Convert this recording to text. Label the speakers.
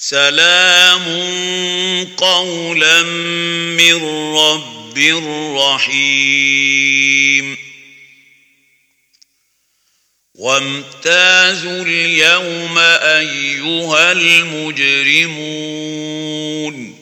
Speaker 1: سلام قولا من رب رحيم وامتازوا اليوم أيها المجرمون